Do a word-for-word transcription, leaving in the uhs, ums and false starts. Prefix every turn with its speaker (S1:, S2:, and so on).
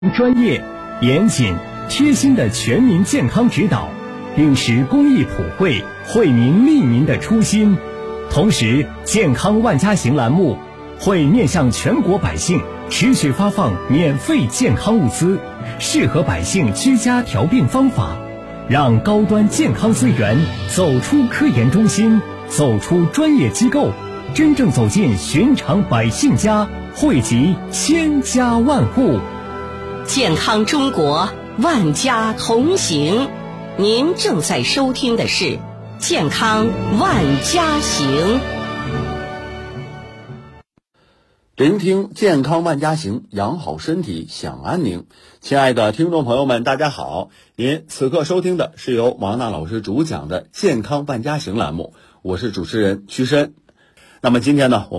S1: 专业、严谨、贴心的全民健康指导，秉持公益普惠、惠民利民的初心。同时，健康万家行栏目会面向全国百姓持续发放免费健康物资，适合百姓居家调病方法，让高端健康资源走出科研中心，走出专业机构，真正走进寻常百姓家，惠及千家万户。
S2: 健康中国，万家同行。您正在收听的是健康万家行。
S3: 聆听健康万家行，养好身体享安宁。亲爱的听众朋友们，大家好，您此刻收听的是由王娜老师主讲的健康万家行栏目，我是主持人屈申。那么今天呢，我